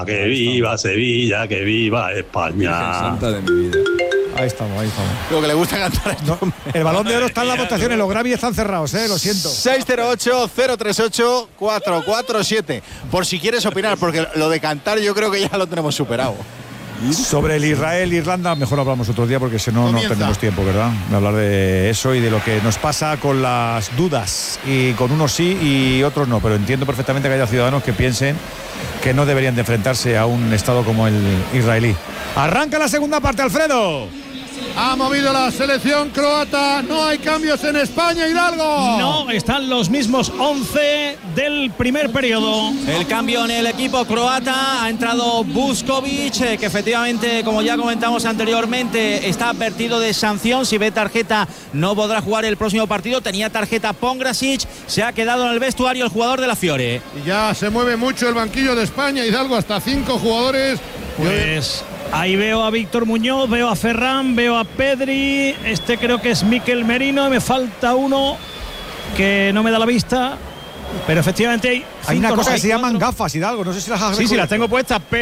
Que viva Sevilla, que viva España. Santa de mi vida. Ahí estamos. Lo que le gusta cantar. No, el Balón de Oro está en las votaciones, los Grammy están cerrados, lo siento. 608-038-447. Por si quieres opinar, porque lo de cantar yo creo que ya lo tenemos superado. Sobre el Israel-Irlanda, mejor hablamos otro día porque si no, no tenemos tiempo, ¿verdad? De hablar de eso y de lo que nos pasa con las dudas. Y con unos sí y otros no. Pero entiendo perfectamente que haya ciudadanos que piensen que no deberían de enfrentarse a un estado como el israelí. Arranca la segunda parte, Alfredo. Ha movido la selección croata. No hay cambios en España, Hidalgo. No, están los mismos 11 del primer periodo. El cambio en el equipo croata. Ha entrado Vuskovic, que efectivamente, como ya comentamos anteriormente, está advertido de sanción. Si ve tarjeta, no podrá jugar el próximo partido. Tenía tarjeta Pongrasic. Se ha quedado en el vestuario el jugador de la Fiore. Y ya se mueve mucho el banquillo de España, Hidalgo. Hasta 5 jugadores. Pues ahí veo a Víctor Muñoz, veo a Ferran, veo a Pedri. Creo que es Mikel Merino. Me falta uno que no me da la vista. Pero efectivamente hay una cosa que se llaman gafas, Hidalgo. No sé si las has Sí, las tengo puestas, pero